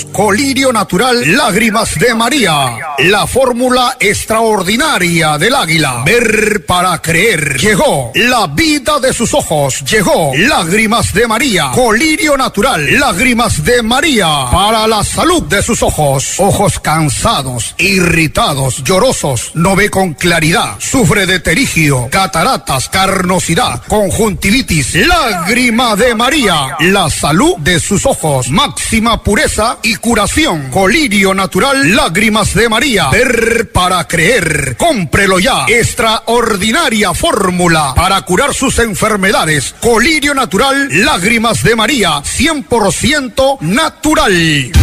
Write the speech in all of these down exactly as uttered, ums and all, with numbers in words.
Colirio Natural Lágrimas de María, la fórmula extraordinaria del águila. Ver para creer. Llegó la vida de sus ojos. Llegó Lágrimas de María. Colirio Natural Lágrimas de María, para la salud de sus ojos. Ojos cansados, irritados, llorosos, no ve con claridad, sufre de terigio, cataratas, carnosidad, conjuntivitis. Lágrima de María, la salud de sus ojos. Máxima pureza y curación. Colirio Natural Lágrimas de María. Ver para creer. Cómprelo ya. Extraordinaria fórmula para curar sus enfermedades. Colirio Natural Lágrimas de María, cien por ciento natural.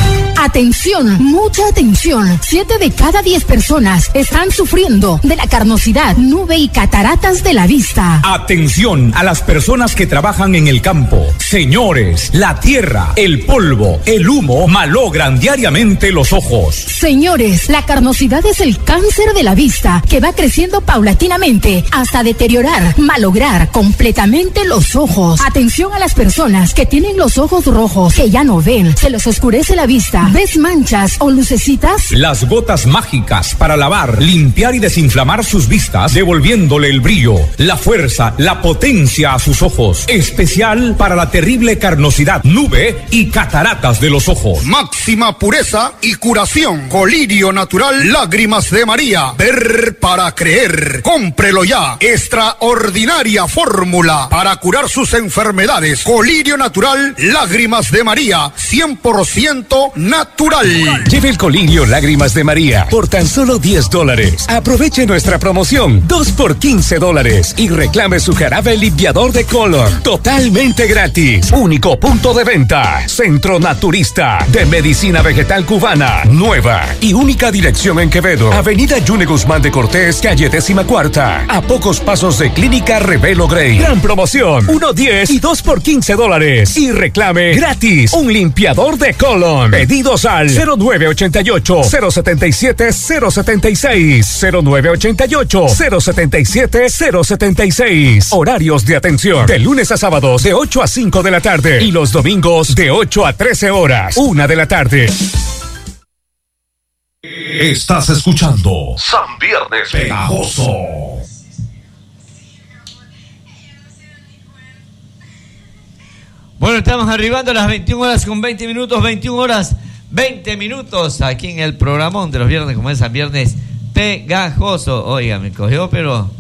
Atención, mucha atención. Siete de cada diez personas están sufriendo de la carnosidad, nube y cataratas de la vista. Atención a las personas que trabajan en el campo. Señores, la tierra, el polvo, el humo malogran diariamente los ojos. Señores, la carnosidad es el cáncer de la vista que va creciendo paulatinamente hasta deteriorar, malograr completamente los ojos. Atención a las personas que tienen los ojos rojos, que ya no ven, se les oscurece la vista. ¿Ves manchas o lucecitas? Las gotas mágicas para lavar, limpiar y desinflamar sus vistas, devolviéndole el brillo, la fuerza, la potencia a sus ojos. Especial para la terrible carnosidad, nube y cataratas de los ojos. Máxima pureza y curación. Colirio Natural Lágrimas de María. Ver para creer. Cómprelo ya. Extraordinaria fórmula para curar sus enfermedades. Colirio Natural Lágrimas de María, cien por ciento natural. Lleve el Colirio Lágrimas de María por tan solo diez dólares. Aproveche nuestra promoción dos por quince dólares y reclame su jarabe limpiador de color totalmente gratis. Único punto de venta. Centro Naturista de Medicina Vegetal Cubana. Nueva y única dirección en Quevedo. Avenida Yune Guzmán de Cortés, calle décima cuarta. A pocos pasos de Clínica Revelo Grey. Gran promoción. uno diez y dos por quince dólares. Y reclame gratis un limpiador de color. Pedidos al cero nueve ochenta y ocho, cero setenta y siete, cero setenta y seis, cero nueve ochenta y ocho, cero setenta y siete, cero setenta y seis. Horarios de atención de lunes a sábados de ocho a cinco de la tarde y los domingos de ocho a trece horas, una de la tarde. Estás escuchando San Viernes Pegajoso. Bueno, estamos arribando a las veintiuna horas con veinte minutos, veintiuna horas veinte minutos aquí en el programón de los viernes, como es San Viernes Pegajoso. Oiga, me cogió, pero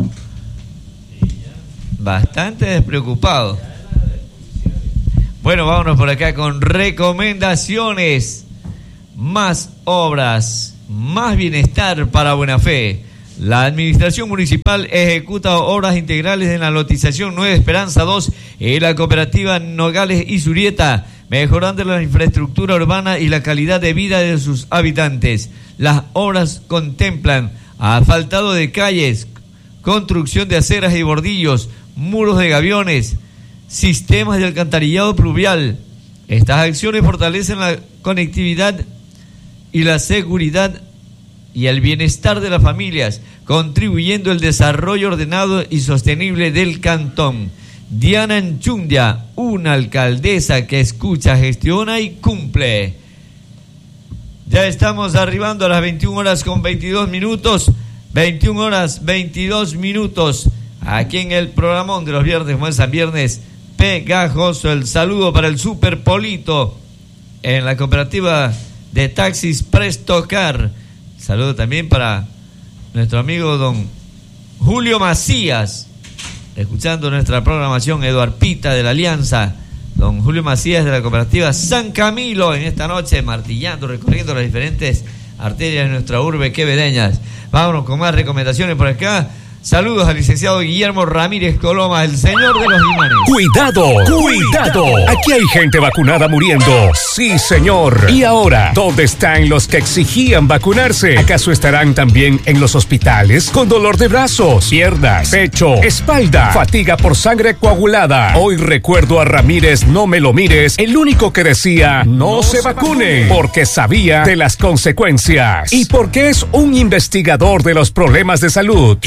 bastante despreocupado. Bueno, vámonos por acá con recomendaciones. Más obras, más bienestar para Buena Fe. La Administración Municipal ejecuta obras integrales en la lotización Nueva Esperanza dos y la cooperativa Nogales y Surieta, mejorando la infraestructura urbana y la calidad de vida de sus habitantes. Las obras contemplan asfaltado de calles, construcción de aceras y bordillos, muros de gaviones, sistemas de alcantarillado pluvial. Estas acciones fortalecen la conectividad y la seguridad y el bienestar de las familias, contribuyendo al desarrollo ordenado y sostenible del cantón. Diana Enchundia, una alcaldesa que escucha, gestiona y cumple. Ya estamos arribando a las veintiuna horas con veintidós minutos, veintiuna horas veintidós minutos, aquí en el programón de los viernes, como es San Viernes Pegajoso. El saludo para el Super Polito en la cooperativa de taxis Presto Car. Saludo también para nuestro amigo don Julio Macías, escuchando nuestra programación. Eduard Pita de la Alianza, don Julio Macías de la cooperativa San Camilo, en esta noche martillando, recorriendo las diferentes arterias de nuestra urbe quevedeñas. Vámonos con más recomendaciones por acá. Saludos al licenciado Guillermo Ramírez Coloma, el señor de los imanes. ¡Cuidado! ¡Cuidado! Aquí hay gente vacunada muriendo. Sí, señor. Y ahora, ¿dónde están los que exigían vacunarse? ¿Acaso estarán también en los hospitales con dolor de brazos, piernas, pecho, espalda, fatiga por sangre coagulada? Hoy recuerdo a Ramírez No Me Lo Mires, el único que decía no, no se, se vacune, vacune, porque sabía de las consecuencias y porque es un investigador de los problemas de salud y hoy está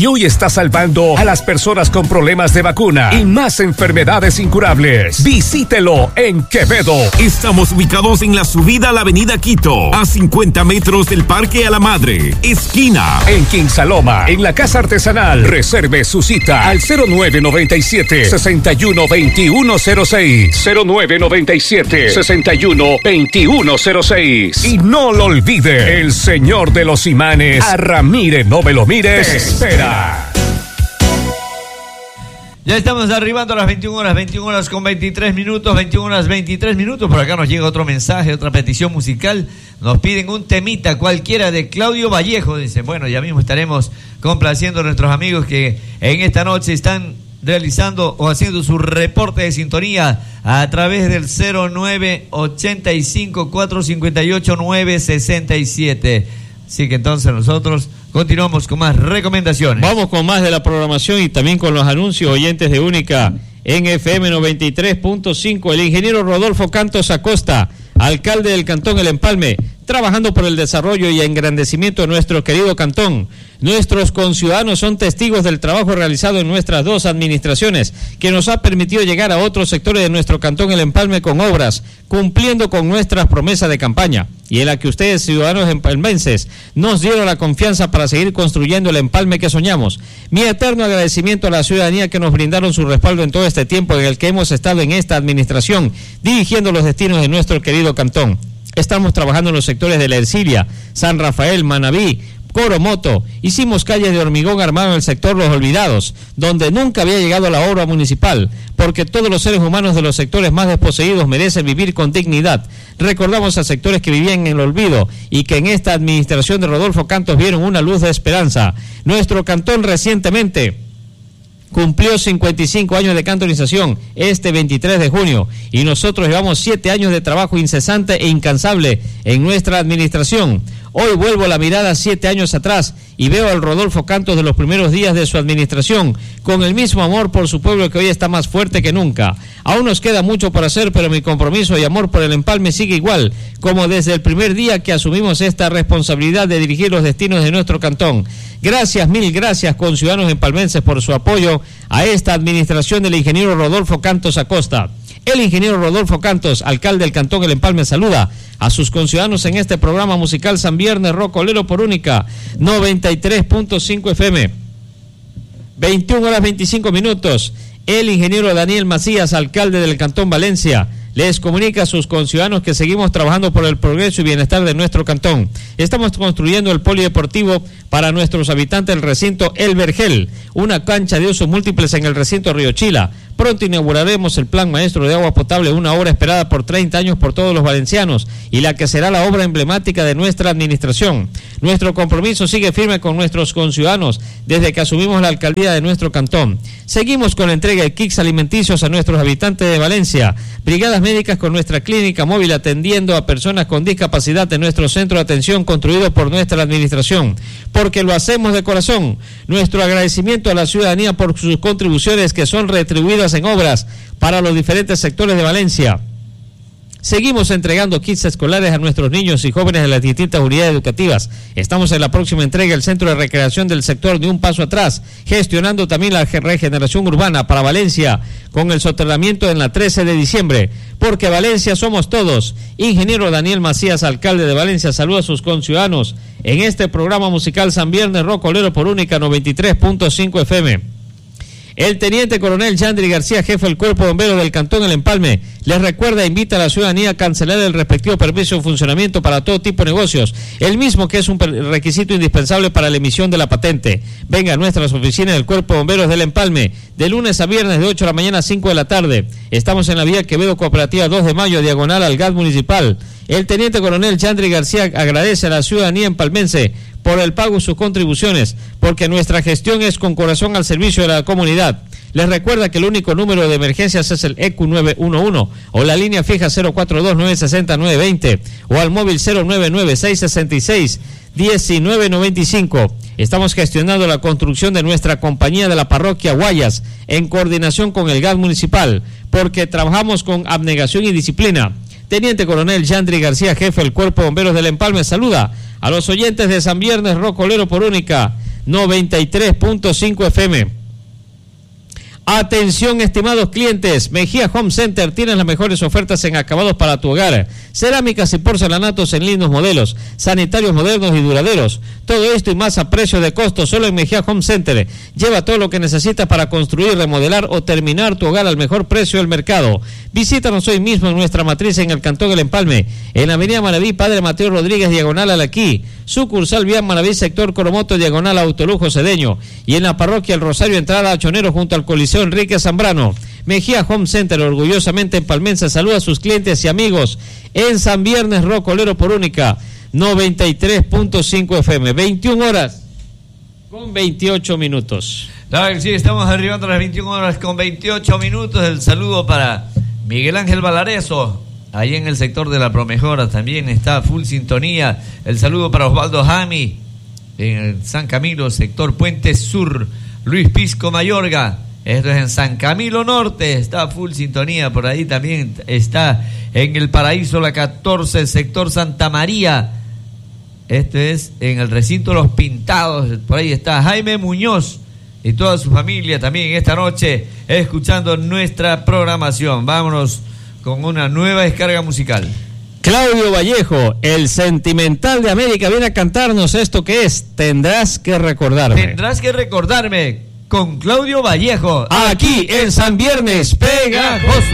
salvando a las personas con problemas de vacuna y más enfermedades incurables. Visítelo en Quevedo. Estamos ubicados en la subida a la avenida Quito, a cincuenta metros del Parque a la Madre, esquina. En Quinsaloma, en la Casa Artesanal. Reserve su cita al cero nueve noventa y siete, sesenta y uno, veintiuno cero seis. cero nueve noventa y siete, sesenta y uno, veintiuno cero seis. Y no lo olvide, el señor de los imanes, a Ramírez No Me Lo Mires, te espera. Ya estamos arribando a las veintiuna horas, veintiuna horas con veintitrés minutos, veintiuna horas veintitrés minutos. Por acá nos llega otro mensaje, otra petición musical. Nos piden un temita cualquiera de Claudio Vallejo. Dicen, bueno, ya mismo estaremos complaciendo a nuestros amigos que en esta noche están realizando o haciendo su reporte de sintonía a través del cero nueve ochenta y cinco, cuatrocientos cincuenta y ocho, novecientos sesenta y siete. Así que entonces nosotros continuamos con más recomendaciones. Vamos con más de la programación y también con los anuncios. Oyentes de Única en F M noventa y tres punto cinco. El ingeniero Rodolfo Cantos Acosta, alcalde del Cantón El Empalme, trabajando por el desarrollo y engrandecimiento de nuestro querido cantón. Nuestros conciudadanos son testigos del trabajo realizado en nuestras dos administraciones, que nos ha permitido llegar a otros sectores de nuestro Cantón El Empalme con obras, cumpliendo con nuestras promesas de campaña, y en la que ustedes, ciudadanos empalmenses, nos dieron la confianza para seguir construyendo el empalme que soñamos. Mi eterno agradecimiento a la ciudadanía que nos brindaron su respaldo en todo este tiempo en el que hemos estado en esta administración, dirigiendo los destinos de nuestro querido cantón. Estamos trabajando en los sectores de La Ercilia, San Rafael, Manabí, Coromoto. Hicimos calles de hormigón armado en el sector Los Olvidados, donde nunca había llegado la obra municipal, porque todos los seres humanos de los sectores más desposeídos merecen vivir con dignidad. Recordamos a sectores que vivían en el olvido y que en esta administración de Rodolfo Cantos vieron una luz de esperanza. Nuestro cantón recientemente cumplió cincuenta y cinco años de cantonización este veintitrés de junio y nosotros llevamos siete años de trabajo incesante e incansable en nuestra administración. Hoy vuelvo la mirada siete años atrás y veo al Rodolfo Cantos de los primeros días de su administración, con el mismo amor por su pueblo que hoy está más fuerte que nunca. Aún nos queda mucho por hacer, pero mi compromiso y amor por el empalme sigue igual, como desde el primer día que asumimos esta responsabilidad de dirigir los destinos de nuestro cantón. Gracias, mil gracias, conciudadanos empalmenses, por su apoyo a esta administración del ingeniero Rodolfo Cantos Acosta. El ingeniero Rodolfo Cantos, alcalde del Cantón El Empalme, saluda a sus conciudadanos en este programa musical San Viernes Rocolero por Única noventa y tres punto cinco F M. veintiuna horas veinticinco minutos. El ingeniero Daniel Macías, alcalde del Cantón Valencia, les comunica a sus conciudadanos que seguimos trabajando por el progreso y bienestar de nuestro cantón. Estamos construyendo el polideportivo para nuestros habitantes del recinto El Vergel, una cancha de usos múltiples en el recinto Río Chila. Pronto inauguraremos el plan maestro de agua potable, una obra esperada por treinta años por todos los valencianos y la que será la obra emblemática de nuestra administración. Nuestro compromiso sigue firme con nuestros conciudadanos desde que asumimos la alcaldía de nuestro cantón. Seguimos con la entrega de kits alimenticios a nuestros habitantes de Valencia, brigadas médicas con nuestra clínica móvil atendiendo a personas con discapacidad en nuestro centro de atención construido por nuestra administración, porque lo hacemos de corazón. Nuestro agradecimiento a la ciudadanía por sus contribuciones que son retribuidas en obras para los diferentes sectores de Valencia. Seguimos entregando kits escolares a nuestros niños y jóvenes de las distintas unidades educativas. Estamos en la próxima entrega del Centro de Recreación del sector de Un Paso Atrás, gestionando también la regeneración urbana para Valencia con el soterramiento en la trece de diciembre, porque Valencia somos todos. Ingeniero Daniel Macías, alcalde de Valencia, saluda a sus conciudadanos en este programa musical San Viernes Rocolero por Única noventa y tres punto cinco F M. El teniente coronel Yandri García, jefe del Cuerpo de Bomberos del Cantón El Empalme, les recuerda e invita a la ciudadanía a cancelar el respectivo permiso de funcionamiento para todo tipo de negocios, el mismo que es un requisito indispensable para la emisión de la patente. Venga a nuestras oficinas del Cuerpo de Bomberos del Empalme, de lunes a viernes de ocho de la mañana a cinco de la tarde. Estamos en la vía Quevedo Cooperativa dos de mayo, diagonal al G A T municipal. El teniente coronel Yandri García agradece a la ciudadanía empalmense por el pago de sus contribuciones, porque nuestra gestión es con corazón al servicio de la comunidad. Les recuerda que el único número de emergencias es el E Q nueve uno uno o la línea fija cero cuatro dos nueve seis cero nueve dos cero o al móvil cero nueve nueve seis seis seis uno nueve nueve cinco. Estamos gestionando la construcción de nuestra compañía de la parroquia Guayas en coordinación con el G A T municipal, porque trabajamos con abnegación y disciplina. Teniente coronel Yandri García, jefe del Cuerpo de Bomberos del Empalme, saluda a los oyentes de San Viernes Rocolero por Única noventa y tres punto cinco F M. Atención, estimados clientes, Mejía Home Center tiene las mejores ofertas en acabados para tu hogar, cerámicas y porcelanatos en lindos modelos, sanitarios modernos y duraderos, todo esto y más a precio de costo solo en Mejía Home Center. Lleva todo lo que necesitas para construir, remodelar o terminar tu hogar al mejor precio del mercado. Visítanos hoy mismo en nuestra matriz en el Cantón El Empalme, en la avenida Manaví, Padre Mateo Rodríguez, diagonal Alaquí, sucursal Vía Manaví, sector Coromoto, diagonal Autolujo Cedeño, y en la parroquia El Rosario, entrada a Chonero junto al Coliseo Enrique Zambrano. Mejía Home Center, orgullosamente empalmense, saluda a sus clientes y amigos en San Viernes Rocolero por Única, noventa y tres punto cinco F M, veintiuna horas con veintiocho minutos. Claro que sí, estamos arribando a las veintiuna horas con veintiocho minutos. El saludo para Miguel Ángel Valareso, ahí en el sector de la Promejora, también está full sintonía. El saludo para Osvaldo Jami, en el San Camilo, sector Puente Sur. Luis Pisco Mayorga, esto es en San Camilo Norte, está full sintonía. Por ahí también está en el Paraíso La catorce, sector Santa María. Este es en el recinto Los Pintados. Por ahí está Jaime Muñoz y toda su familia también esta noche escuchando nuestra programación. Vámonos con una nueva descarga musical. Claudio Vallejo, el sentimental de América, viene a cantarnos esto que es Tendrás que recordarme. Tendrás que recordarme con Claudio Vallejo, aquí en San Viernes Pegajoso.